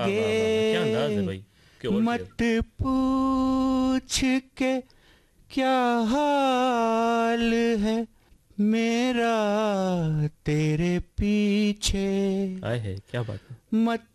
क्या अंदाज है भाई, क्या मत पूछ के क्या हाल है मेरा तेरे पीछे, आए है, क्या बात है। मत